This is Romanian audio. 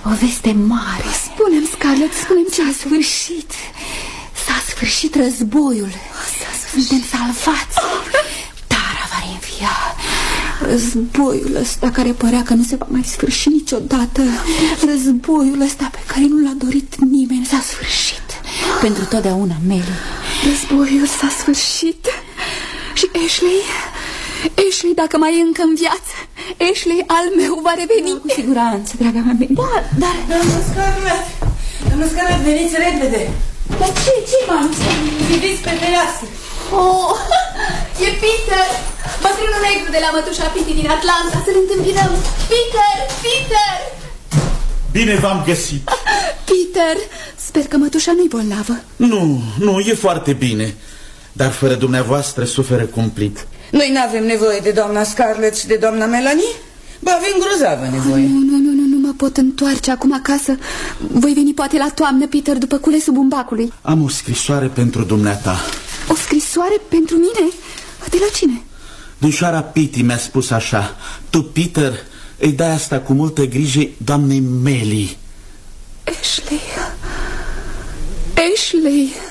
O veste mare. Spune-mi, Scarlett, spune-mi ce. S-a sfârșit războiul. Suntem salvați. Tara va reînvia. Războiul ăsta care părea că nu se va mai sfârși niciodată, războiul ăsta pe care nu l-a dorit nimeni, s-a sfârșit. Pentru totdeauna, Melly. Războiul s-a sfârșit. Și Ashley, dacă mai e încă în viață, Ashley al meu va reveni. Cu siguranță, draga mea, Melly. Dar... Doamna Scarlett, veniți repede. Dar ce, mami? Priviți pe fereastră. Oh, e Peter, bătrânul negru de la mătușa Piti din Atlanta. Să-l întâmpinăm. Peter! Bine v-am găsit. Peter, sper că mătușa nu-i bolnavă. Nu, e foarte bine. Dar fără dumneavoastră suferă cumplit. Noi n-avem nevoie de doamna Scarlett și de doamna Melanie. Ba, avem grozavă nevoie. Nu mă pot întoarce acum acasă. Voi veni poate la toamnă, Peter, după culesul bumbacului. Am o scrisoare pentru dumneata. O scrisoare pentru mine? De la cine? Domnișoara Piti mi-a spus așa: tu, Peter, îi dai asta cu multă grijă doamnei Melly. Ashley.